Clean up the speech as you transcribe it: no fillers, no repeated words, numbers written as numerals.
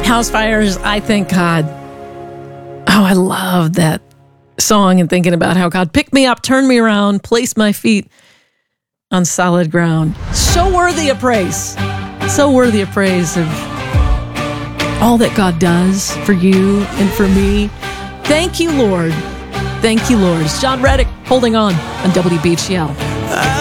House Fires, I Thank God. Oh, I love that song and thinking about how God picked me up, turned me around, placed my feet on solid ground. So worthy of praise. So worthy of praise of all that God does for you and for me. Thank you, Lord. Thank you, Lord. It's John Reddick holding on WBGL.